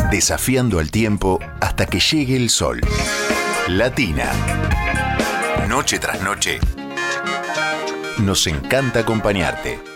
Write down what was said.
Desafiando el tiempo hasta que llegue el sol. Latina. Noche tras noche. Nos encanta acompañarte.